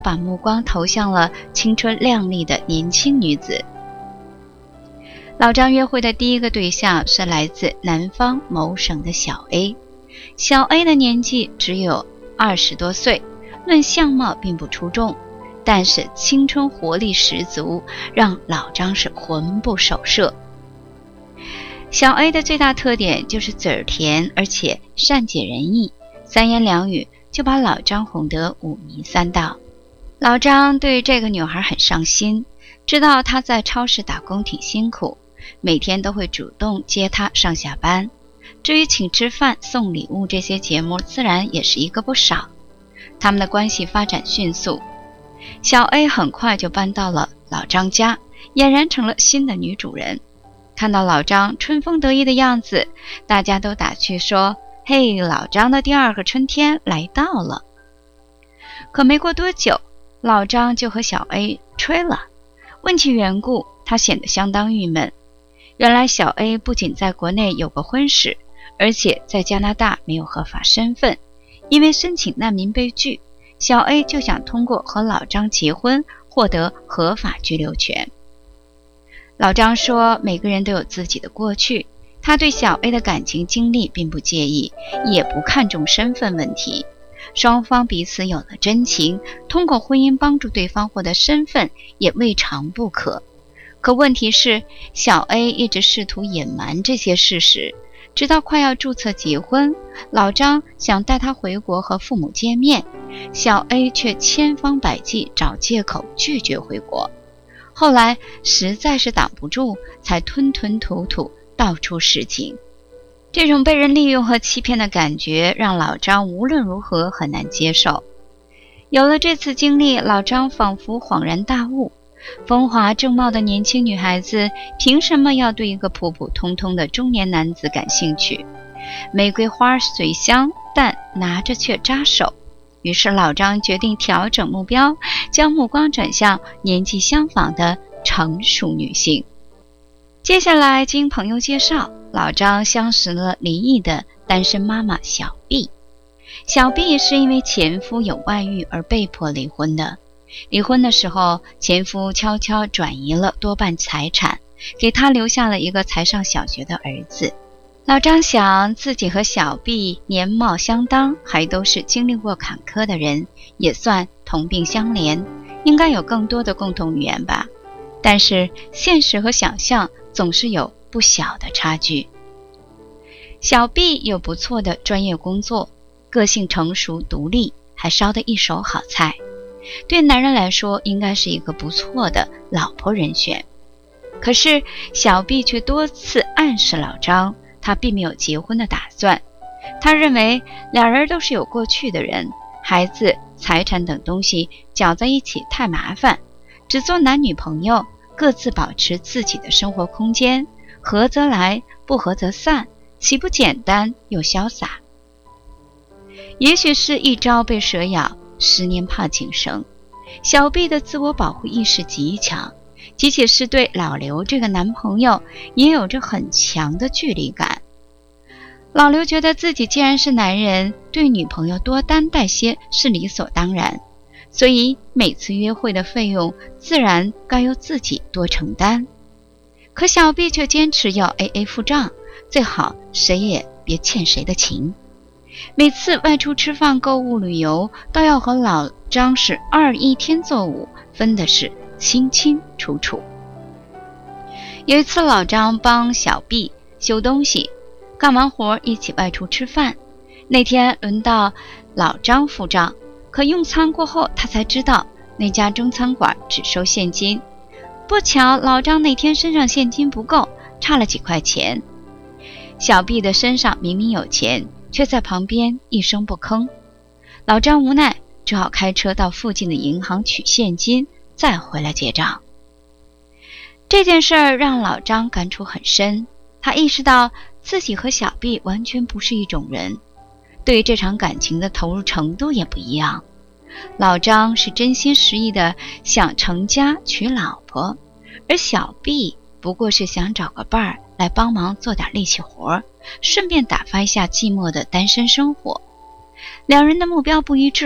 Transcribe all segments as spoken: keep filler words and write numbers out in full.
把目光投向了青春靓丽的年轻女子。老张约会的第一个对象是来自南方某省的小 A。 小 A 的年纪只有二十多岁，论相貌并不出众，但是青春活力十足，让老张是魂不守舍。小 A 的最大特点就是嘴儿甜，而且善解人意，三言两语就把老张哄得五迷三道。老张对这个女孩很上心，知道她在超市打工挺辛苦，每天都会主动接她上下班。至于请吃饭、送礼物这些节目，自然也是一个不少。他们的关系发展迅速，小 A 很快就搬到了老张家，俨然成了新的女主人。看到老张春风得意的样子，大家都打趣说：“嘿，老张的第二个春天来到了。”可没过多久，老张就和小 A 吹了。问其缘故，他显得相当郁闷。原来小 A 不仅在国内有过婚史，而且在加拿大没有合法身份。因为申请难民被拒，小 A 就想通过和老张结婚获得合法居留权。老张说，每个人都有自己的过去，他对小 A 的感情经历并不介意，也不看重身份问题。双方彼此有了真情，通过婚姻帮助对方获得身份也未尝不可。可问题是，小 A 一直试图隐瞒这些事实，直到快要注册结婚，老张想带他回国和父母见面，小 A 却千方百计找借口拒绝回国。后来实在是挡不住，才吞吞吐吐道出实情。这种被人利用和欺骗的感觉让老张无论如何很难接受。有了这次经历，老张仿佛恍然大悟，风华正茂的年轻女孩子凭什么要对一个普普通通的中年男子感兴趣？玫瑰花虽香，但拿着却扎手。于是老张决定调整目标，将目光转向年纪相仿的成熟女性。接下来经朋友介绍，老张相识了离异的单身妈妈小 B。 小 B 是因为前夫有外遇而被迫离婚的。离婚的时候，前夫悄悄转移了多半财产，给她留下了一个才上小学的儿子。老张想，自己和小 B 年貌相当，还都是经历过坎坷的人，也算同病相怜，应该有更多的共同语言吧。但是现实和想象总是有不小的差距。小 B 有不错的专业工作，个性成熟独立，还烧得一手好菜，对男人来说应该是一个不错的老婆人选。可是小 B 却多次暗示老张，他并没有结婚的打算。他认为两人都是有过去的人，孩子、财产等东西搅在一起太麻烦，只做男女朋友，各自保持自己的生活空间，合则来，不合则散，岂不简单又潇洒？也许是一朝被蛇咬，十年怕井绳。小 B 的自我保护意识极强，即使是对老刘这个男朋友也有着很强的距离感。老刘觉得自己既然是男人，对女朋友多担待些是理所当然，所以每次约会的费用自然该由自己多承担。可小 B 却坚持要 A A 付账，最好谁也别欠谁的情。每次外出吃饭、购物、旅游，都要和老张是二一天作五，分的是清清楚楚。有一次老张帮小 B 修东西，干完活一起外出吃饭。那天轮到老张付账，可用餐过后他才知道那家中餐馆只收现金。不巧老张那天身上现金不够，差了几块钱。小 B 的身上明明有钱，却在旁边一声不吭。老张无奈，只好开车到附近的银行取现金，再回来结账。这件事儿让老张感触很深，他意识到自己和小 B 完全不是一种人，对于这场感情的投入程度也不一样。老张是真心实意的想成家娶老婆，而小 B 不过是想找个伴儿来帮忙做点力气活，顺便打发一下寂寞的单身生活。两人的目标不一致，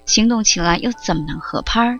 行动起来又怎么能合拍儿？